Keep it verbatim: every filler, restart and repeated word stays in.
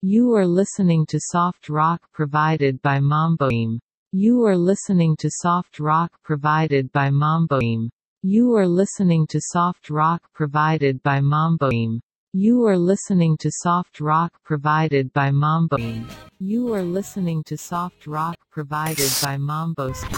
You are listening to soft rock provided by Mamboim. You are listening to soft rock provided by Mamboim. You are listening to soft rock provided by Mamboim. You are listening to soft rock provided by Mamboim. You are listening to soft rock provided by Mambo.